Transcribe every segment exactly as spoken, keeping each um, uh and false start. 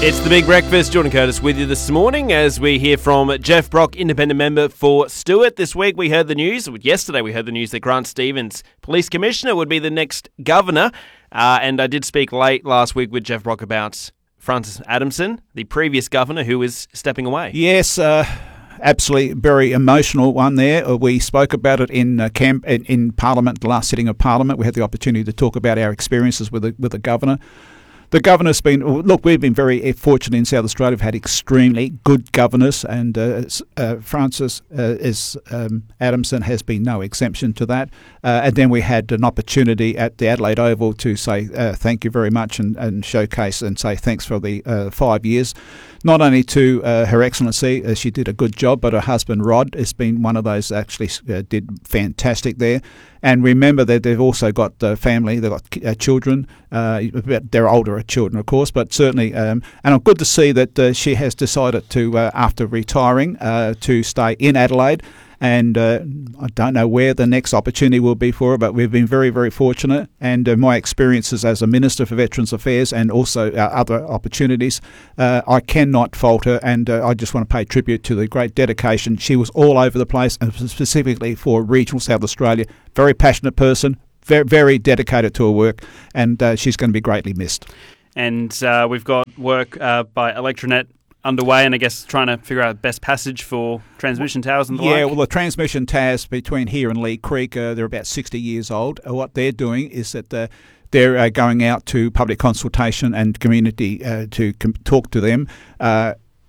It's the Big Breakfast. Jordan Curtis with you this morning as we hear from Jeff Brock, independent member for Stewart. This week we heard the news, yesterday we heard the news that Grant Stevens, Police Commissioner, would be the next governor. Uh, and I did speak late last week with Jeff Brock about Francis Adamson, the previous governor who is stepping away. Yes, uh, absolutely very emotional one there. Uh, we spoke about it in uh, camp in, in Parliament, the last sitting of Parliament. We had the opportunity to talk about our experiences with the, with the governor. The governor's been, look, we've been very fortunate in South Australia. We've had extremely good governors, and uh, uh, Francis uh, is, um, Adamson has been no exemption to that. Uh, and then we had an opportunity at the Adelaide Oval to say uh, thank you very much and, and showcase and say thanks for the uh, five years. Not only to uh, Her Excellency, uh, she did a good job, but her husband Rod has been one of those actually uh, did fantastic there. And remember that they've also got the family, they've got uh, children. Uh, they're older children, of course, but certainly, um, and I'm good to see that uh, she has decided to, uh, after retiring, uh, to stay in Adelaide. And uh, I don't know where the next opportunity will be for her, but we've been very, very fortunate. And uh, my experiences as a Minister for Veterans Affairs and also uh, other opportunities, uh, I cannot fault her. And uh, I just want to pay tribute to the great dedication. She was all over the place, and specifically for regional South Australia. Very passionate person, very, very dedicated to her work, and uh, she's going to be greatly missed. And uh, we've got work uh, by Electronet underway, and I guess trying to figure out best passage for transmission towers and the yeah, like. Yeah, well, the transmission towers between here and Lee Creek, uh, they're about sixty years old. Uh, what they're doing is that uh, they're uh, going out to public consultation and community uh, to com- talk to them. Uh,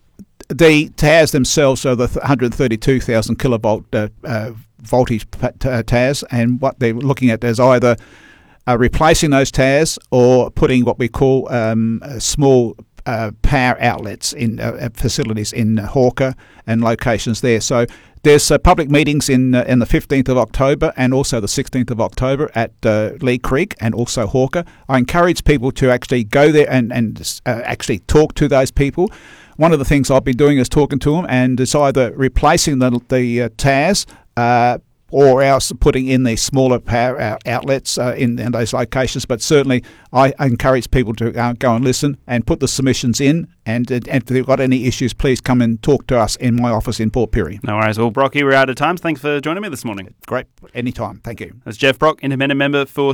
the towers themselves are the one hundred thirty-two thousand kilovolt uh, uh, voltage t- towers, and what they're looking at is either uh, replacing those towers or putting what we call um, a small Uh, power outlets in uh, facilities in Hawker and locations there. So there's uh, public meetings in uh, in the fifteenth of October and also the sixteenth of October at uh, Lee Creek and also Hawker. I encourage people to actually go there and, and uh, actually talk to those people. One of the things I've been doing is talking to them, and it's either replacing the, the uh, towers uh, or else putting in the smaller power outlets uh, in, in those locations. But certainly I encourage people to uh, go and listen and put the submissions in. And, and if they've got any issues, please come and talk to us in my office in Port Pirie. No worries. Well, Brocky, we're out of time. Thanks for joining me this morning. Great. Anytime. Thank you. That's Jeff Brock, independent member for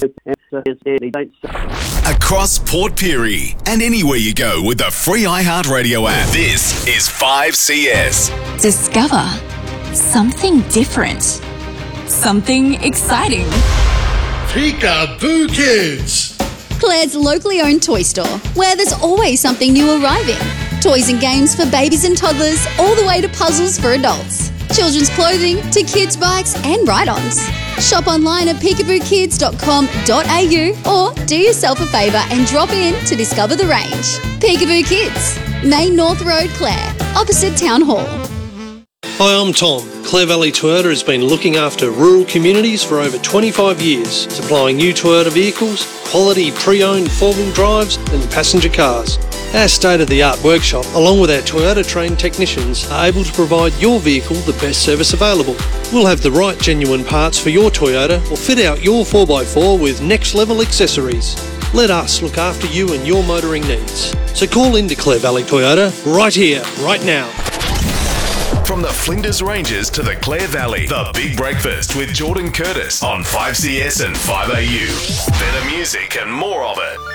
across Port Pirie and anywhere you go with the free iHeartRadio app. This is five C S. Discover something different. Something exciting. Peekaboo Kids! Claire's locally owned toy store, where there's always something new arriving. Toys and games for babies and toddlers, all the way to puzzles for adults. Children's clothing to kids' bikes and ride-ons. Shop online at peekaboo kids dot com dot a u or do yourself a favour and drop in to discover the range. Peekaboo Kids, Main North Road, Clare, opposite Town Hall. Hi, I'm Tom. Clare Valley Toyota has been looking after rural communities for over twenty-five years, supplying new Toyota vehicles, quality pre-owned four-wheel drives and passenger cars. Our state-of-the-art workshop, along with our Toyota-trained technicians, are able to provide your vehicle the best service available. We'll have the right genuine parts for your Toyota or fit out your four by four with next-level accessories. Let us look after you and your motoring needs. So call into Clare Valley Toyota right here, right now. From the Flinders Ranges to the Clare Valley, The Big Breakfast with Jordan Curtis on five C S and five A U. Better music and more of it.